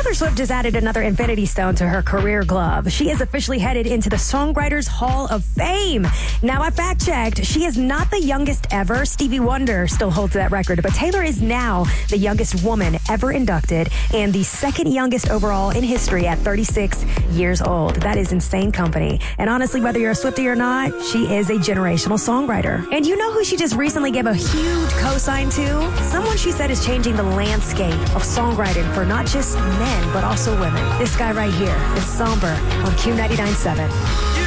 Taylor Swift has added another Infinity Stone to her career glove. She is officially headed into the Songwriters Hall of Fame. Now, I fact-checked. She is not the youngest ever. Stevie Wonder still holds that record, but Taylor is now the youngest woman ever inducted and the second youngest overall in history at 36 years old. That is insane company. And honestly, whether you're a Swiftie or not, she is a generational songwriter. And you know who she just recently gave a huge cosign to? Someone she said is changing the landscape of songwriting for not just men, but also women. This guy right here is Somber on Q99.7.